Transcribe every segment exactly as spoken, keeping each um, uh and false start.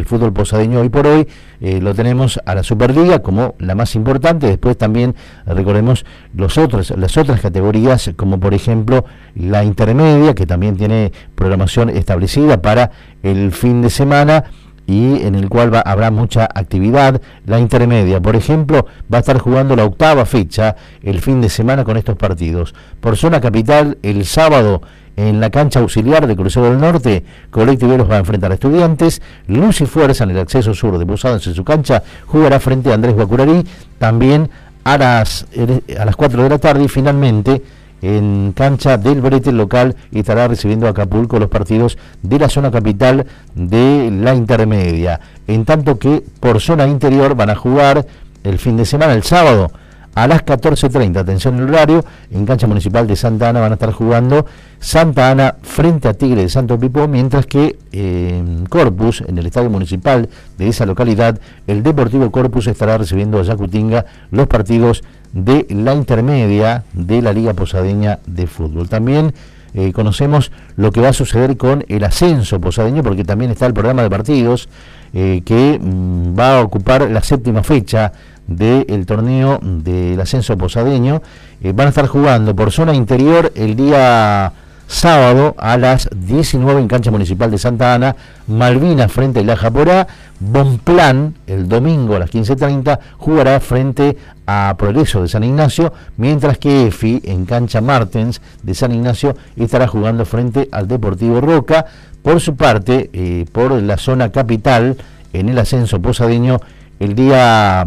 el fútbol posadeño hoy por hoy. Eh, lo tenemos a la Superliga como la más importante, después también recordemos los otros, las otras categorías, como por ejemplo la intermedia, que también tiene programación establecida para el fin de semana y en el cual va, habrá mucha actividad. La intermedia, por ejemplo, va a estar jugando la octava fecha el fin de semana con estos partidos. Por zona capital, el sábado en la cancha auxiliar de Crucero del Norte, Colectiveros va a enfrentar a Estudiantes. Luz y Fuerza en el acceso sur de Posadas en su cancha jugará frente a Andrés Guacurarí, también a las, a las cuatro de la tarde, y finalmente en cancha del Brete local estará recibiendo a Acapulco los partidos de la zona capital de la intermedia, en tanto que por zona interior van a jugar el fin de semana, el sábado a las catorce treinta, atención al horario, en cancha municipal de Santa Ana van a estar jugando Santa Ana frente a Tigre de Santo Pipo, mientras que en eh, Corpus, en el estadio municipal de esa localidad, el Deportivo Corpus estará recibiendo a Yacutinga los partidos de la intermedia de la Liga Posadeña de Fútbol. También eh, conocemos lo que va a suceder con el ascenso posadeño, porque también está el programa de partidos eh, que mm, va a ocupar la séptima fecha del torneo del ascenso posadeño. Eh, van a estar jugando por zona interior el día sábado a las diecinueve en cancha municipal de Santa Ana, Malvinas frente a La Japorá. Bonplan el domingo a las quince treinta jugará frente a Progreso de San Ignacio, mientras que EFI en cancha Martens de San Ignacio estará jugando frente al Deportivo Roca. Por su parte, eh, por la zona capital, en el ascenso posadeño, el día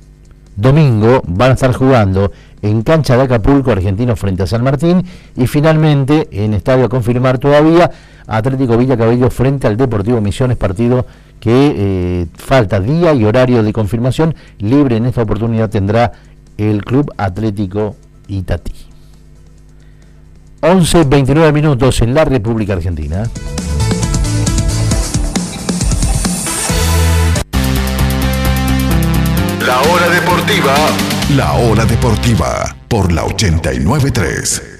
domingo van a estar jugando en cancha de Acapulco Argentino frente a San Martín, y finalmente en estadio a confirmar todavía, Atlético Villa Cabello frente al Deportivo Misiones, partido que eh, falta día y horario de confirmación. Libre en esta oportunidad tendrá el Club Atlético Itatí. once veintinueve minutos en la República Argentina. La hora deportiva. La hora deportiva por la ochenta y nueve punto tres.